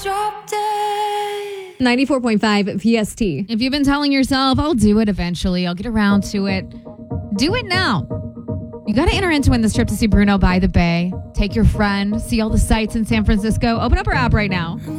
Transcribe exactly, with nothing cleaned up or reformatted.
Drop dead. ninety-four point five P S T. If you've been telling yourself, I'll do it eventually, I'll get around to it, do it now. You got to enter into win this trip to see Bruno by the Bay. Take your friend, see all the sights in San Francisco. Open up our app right now.